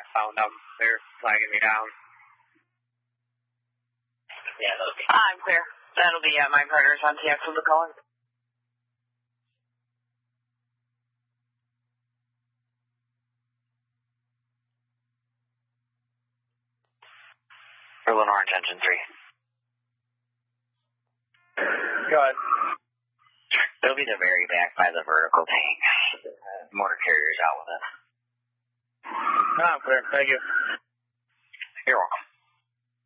found them. They're flagging me down. Yeah, I'm clear. That'll be my partners on TX will be calling. Berlin Orange Engine 3. Go ahead. It'll be the very back by the vertical tanks. Motor carrier's out with it. I'm clear. Thank you. You're welcome.